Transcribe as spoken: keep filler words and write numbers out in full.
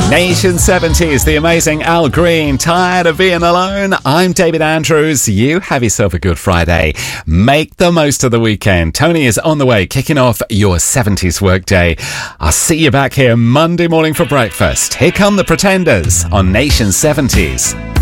Nation seventies, the amazing Al Green. Tired of being alone? I'm David Andrews. You have yourself a good Friday. Make the most of the weekend. Tony is on the way, kicking off your seventies workday. I'll see you back here Monday morning for breakfast. Here come the Pretenders on Nation seventies.